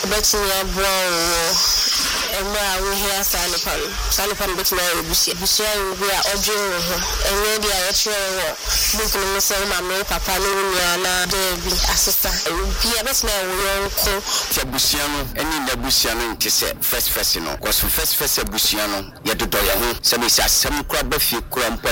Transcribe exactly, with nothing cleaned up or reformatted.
bet me abro Emma we hear Sanipan Sanipan bet me busia busia we are odwe ho enwe dia ye tire wo book no say mama papa no nyana David asista bia bet me wo ko fa busia no eni na busia no nti se first first no cause first first busia no ye dodo ye ho se be asem kura ba fie kura mpa